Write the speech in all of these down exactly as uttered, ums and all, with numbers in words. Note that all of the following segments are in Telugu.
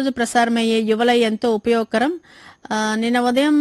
ప్రతిరోజు ప్రసారమయ్యే యువలై ఎంతో ఉపయోగకరం. ఆ, నిన్న ఉదయం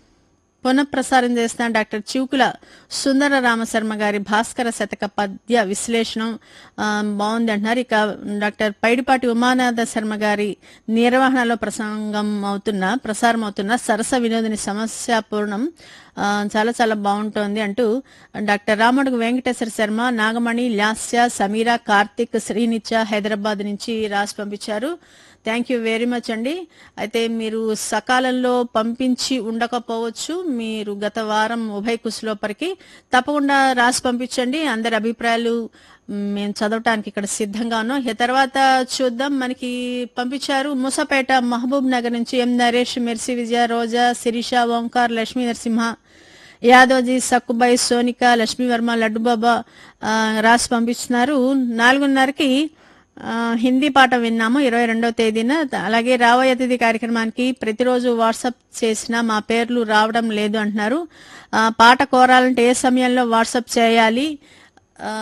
పునఃప్రసారం చేసిన డాక్టర్ చివుకుల సుందర రామశర్మ గారి భాస్కర శతక పద్య విశ్లేషణం ఆ, బాగుంది అంటున్నారు. ఇక డాక్టర్ పైడిపాటి ఉమానాథ శర్మ గారి నిర్వహణలో ప్రసంగం అవుతున్న ప్రసారం అవుతున్న సరస వినోదిని సమస్యాపూర్ణం ఆ, చాలా చాలా బాగుంటోంది అంటూ డాక్టర్ రామడుగు వెంకటేశ్వర శర్మ, నాగమణి, లాస్య, సమీర, కార్తిక్, శ్రీనిత్య హైదరాబాద్ నుంచి రాసి పంపించారు. థ్యాంక్ యూ వెరీ మచ్ అండి. అయితే మీరు సకాలంలో పంపించి ఉండకపోవచ్చు. మీరు గత వారం ఉభయ కుశలోపరికి తప్పకుండా రాసి పంపించండి. అందరి అభిప్రాయాలు మేము చదవటానికి ఇక్కడ సిద్ధంగా ఉన్నాం. ఇక తర్వాత చూద్దాం. మనకి పంపించారు ముసపేట మహబూబ్ నగర్ నుంచి ఎం నరేష్, మెర్సి, విజయ, రోజా, శిరీష, ఓంకార్, లక్ష్మీ నరసింహ, యాదవ్జీ, సక్కుబాయి, సోనిక, లక్ష్మీవర్మ, లడ్డుబాబా ఆ, రాసి పంపిస్తున్నారు. నాలుగున్నరకి ఆ, హిందీ పాట విన్నాము ఇరవై రెండవ తేదీన. అలాగే రాబోయే అతిథి కార్యక్రమానికి ప్రతిరోజు వాట్సాప్ చేసినా మా పేర్లు రావడం లేదు అంటున్నారు. ఆ, పాట కోరాలంటే ఏ సమయంలో వాట్సాప్ చేయాలి, ఆ,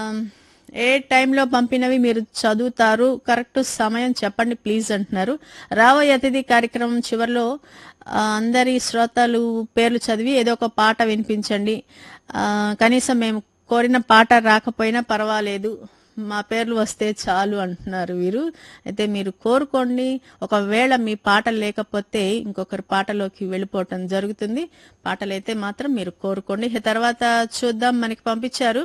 ఏ టైంలో పంపినవి మీరు చదువుతారు, కరెక్ట్ సమయం చెప్పండి ప్లీజ్ అంటున్నారు. రాబోయే అతిథి కార్యక్రమం చివరిలో ఆ, అందరి శ్రోతలు పేర్లు చదివి ఏదో ఒక పాట వినిపించండి. ఆ, కనీసం మేము కోరిన పాట రాకపోయినా పర్వాలేదు, మా పేర్లు వస్తే చాలు అంటున్నారు వీరు. అయితే మీరు కోరుకోండి. ఒకవేళ మీ పాట లేకపోతే ఇంకొకరి పాటలోకి వెళ్ళిపోవటం జరుగుతుంది. పాటలైతే మాత్రం మీరు కోరుకోండి. ఇక తర్వాత చూద్దాం. మనకి పంపించారు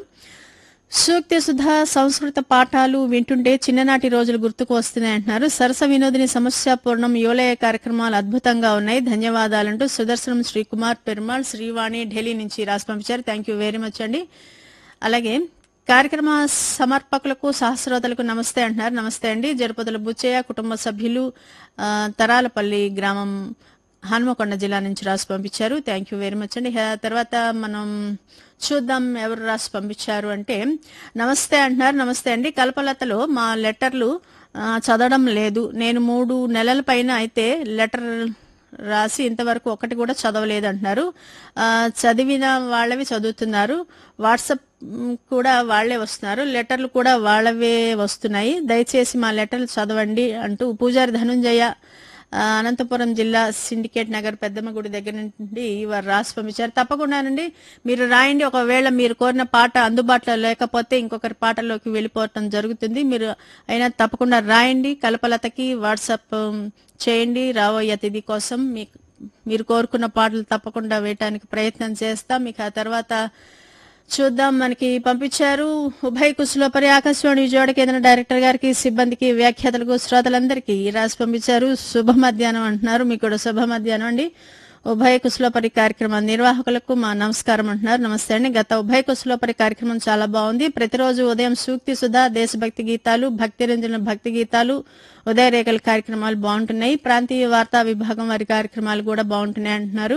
సూక్తి సుధా సంస్కృత పాఠాలు వింటుంటే చిన్ననాటి రోజులు గుర్తుకు వస్తున్నాయి అంటున్నారు. సరస వినోదిని సమస్యాపూర్ణం యువలయ కార్యక్రమాలు అద్భుతంగా ఉన్నాయి, ధన్యవాదాలంటూ సుదర్శనం శ్రీకుమార్ పెరుమాళ్ శ్రీవాణి ఢిల్లీ నుంచి రాసి పంపించారు. థ్యాంక్ యూ వెరీ మచ్ అండి. అలాగే కార్యక్రమ సమర్పకులకు సహస్రోతలకు నమస్తే అంటున్నారు. నమస్తే అండి. జరుపతుల బుచ్చయ్య కుటుంబ సభ్యులు ఆ, తరాలపల్లి గ్రామం హనుమకొండ జిల్లా నుంచి రాసి పంపించారు. థ్యాంక్ యూ వెరీ మచ్ అండి. ఆ తర్వాత మనం చూద్దాం ఎవరు రాసి పంపించారు అంటే నమస్తే అంటున్నారు. నమస్తే అండి. కల్పలతలో మా లెటర్లు ఆ, చదవడం లేదు. నేను మూడు నెలల పైన అయితే లెటర్ రాసి ఇంతవరకు ఒకటి కూడా చదవలేదు అంటున్నారు. ఆ, చదివిన వాళ్ళవి చదువుతున్నారు. వాట్సాప్ కూడా వాళ్లే వస్తున్నారు, లెటర్లు కూడా వాళ్ళవే వస్తున్నాయి. దయచేసి మా లెటర్లు చదవండి అంటూ పూజారి ధనుంజయ ఆ, అనంతపురం జిల్లా సిండికేట్ నగర్ పెద్దమ్మ గుడి దగ్గర నుండి వారు రాసి పంపించారు. తప్పకుండానండి మీరు రాయండి. ఒకవేళ మీరు కోరిన పాట అందుబాటులో లేకపోతే ఇంకొకరి పాటలోకి వెళ్ళిపోవటం జరుగుతుంది. మీరు అయినా తప్పకుండా రాయండి. కల్పలతకి వాట్సాప్ చేయండి. రాబోయే అతిథి కోసం మీకు మీరు కోరుకున్న పాటలు తప్పకుండా వేయటానికి ప్రయత్నం చేస్తాం. మీకు ఆ తర్వాత చూద్దాం. మనకి పంపించారు ఉభయ కుశలోపరి ఆకాశవాణి విజయవాడ కేంద్ర డైరెక్టర్ గారికి, సిబ్బందికి, వ్యాఖ్యాతలకు, శ్రోతలందరికీ రాసి పంపించారు. శుభ మధ్యాహ్నం అంటున్నారు. మీకు కూడా శుభ మధ్యాహ్నం అండి. ఉభయ కుశలోపరి కార్యక్రమ నిర్వాహకులకు మా నమస్కారం అంటున్నారు. నమస్తే అండి. గత ఉభయ కుశలోపరి కార్యక్రమం చాలా బాగుంది. ప్రతిరోజు ఉదయం సూక్తి సుధా, దేశభక్తి గీతాలు, భక్తి రంజన భక్తి గీతాలు, ఉదయ రేఖల కార్యక్రమాలు బాగుంటున్నాయి. ప్రాంతీయ వార్తా విభాగం వారి కార్యక్రమాలు కూడా బాగుంటున్నాయి అంటున్నారు.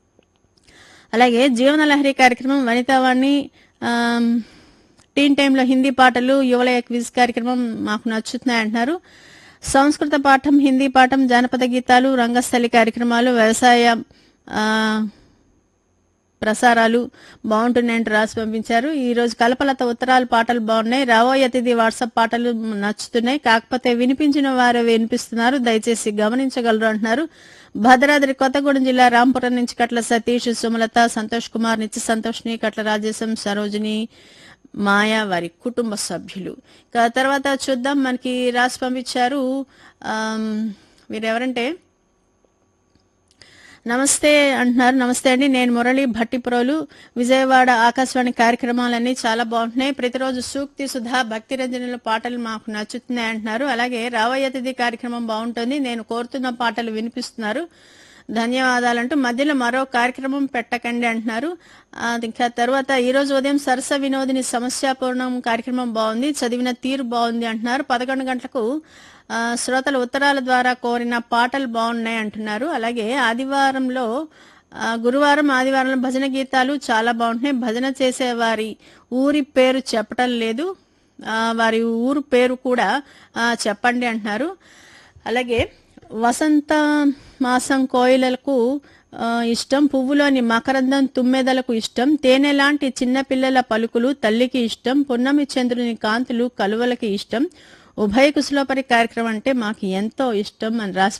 అలాగే జీవనలహరి కార్యక్రమం, వనితావాణి, టీన్ టైంలో హిందీ పాటలు, యువలయ క్విజ్ కార్యక్రమం మాకు నచ్చుతున్నాయి అంటున్నారు. సంస్కృత పాఠం, హిందీ పాఠం, జానపద గీతాలు, రంగస్థలి కార్యక్రమాలు, వ్యవసాయ ఆ, ప్రసారాలు బాగుంటున్నాయంటూ రాసి పంపించారు. ఈ రోజు కల్పలత ఉత్తరాలు పాటలు బాగున్నాయి. రాబోయే అతిథి వాట్సాప్ పాటలు నచ్చుతున్నాయి, కాకపోతే వినిపించిన వారే వినిపిస్తున్నారు, దయచేసి గమనించగలరు అంటున్నారు. భద్రాద్రి కొత్తగూడెం జిల్లా రాంపురం నుంచి కట్ల సతీష్, సుమలత, సంతోష్ కుమార్, నిత్య సంతోష్ని, కట్ల రాజేశం, సరోజిని, మాయా వారి కుటుంబ సభ్యులు. తర్వాత చూద్దాం. మనకి రాసి పంపించారు వీరెవరంటే నమస్తే అంటున్నారు. నమస్తే అండి. నేను మురళి భట్టిప్రోలు, విజయవాడ. ఆకాశవాణి కార్యక్రమాలన్నీ చాలా బాగుంటున్నాయి. ప్రతిరోజు సూక్తి సుధా, భక్తి రంజనుల పాటలు మాకు నచ్చుతున్నాయి అంటున్నారు. అలాగే రాబోయే అతిథి కార్యక్రమం బాగుంటుంది, నేను కోరుతున్న పాటలు వినిపిస్తున్నారు, ధన్యవాదాలంటూ మధ్యలో మరో కార్యక్రమం పెట్టకండి అంటున్నారు. ఇంకా తర్వాత ఈ రోజు ఉదయం సరస వినోదిని సమస్యాపూర్ణం కార్యక్రమం బాగుంది, చదివిన తీరు బాగుంది అంటున్నారు. పదకొండు గంటలకు ఆ, శ్రోతల ఉత్తరాల ద్వారా కోరిన పాటలు బాగున్నాయి అంటున్నారు. అలాగే ఆదివారంలో ఆ, గురువారం ఆదివారంలో భజన గీతాలు చాలా బాగుంటున్నాయి. భజన చేసే వారి ఊరి పేరు చెప్పటం లేదు, ఆ, వారి ఊరు పేరు కూడా ఆ, చెప్పండి అంటున్నారు. అలాగే వసంత మాసం కోయిలలకు ఆ, ఇష్టం, పువ్వులోని మకరందం తుమ్మెదలకు ఇష్టం, తేనె లాంటి చిన్నపిల్లల పలుకులు తల్లికి ఇష్టం, పున్నమి చంద్రుని కాంతులు కలువలకి ఇష్టం, ఉభయ కుశలోపరి కార్యక్రమం అంటే మాకు ఎంతో ఇష్టం అని రాసి